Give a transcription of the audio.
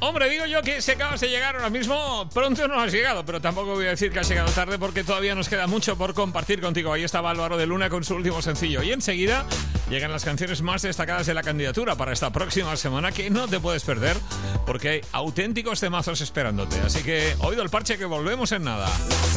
Hombre, digo yo que si acabas de llegar ahora mismo, pronto no has llegado, pero tampoco voy a decir que has llegado tarde porque todavía nos queda mucho por compartir contigo. Ahí estaba Álvaro de Luna con su último sencillo. Y enseguida llegan las canciones más destacadas de la candidatura para esta próxima semana que no te puedes perder porque hay auténticos temazos esperándote. Así que, oído el parche, que volvemos en nada.